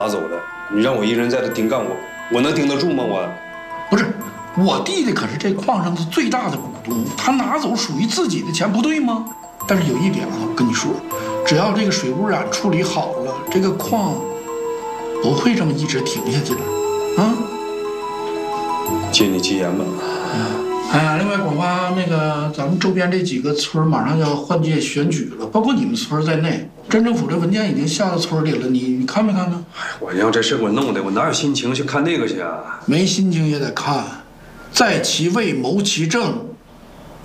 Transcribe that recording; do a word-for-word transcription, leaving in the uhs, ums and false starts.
拿走的，你让我一人在这顶干活，我能顶得住吗？我不是，我弟弟可是这矿上的最大的股东，他拿走属于自己的钱，不对吗？但是有一点啊，我跟你说，只要这个水污染处理好了，这个矿不会这么一直停下去的，啊？ 借你吉言吧。 哎，另外，广发那个咱们周边这几个村马上要换届选举了，包括你们村在内，镇政府这文件已经下到村里了，你你看没看呢？ 哎，我让这事给我弄的，我哪有心情去看那个去啊？ 没心情也得看，在其位谋其政，